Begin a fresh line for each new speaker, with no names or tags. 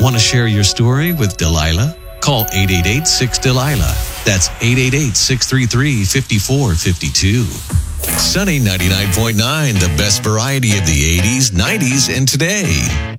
Want to share your story with Delilah? Call 888-6-DELILAH. That's 888-633-5452. Sunny 99.9, the best variety of the 80s, 90s, and today.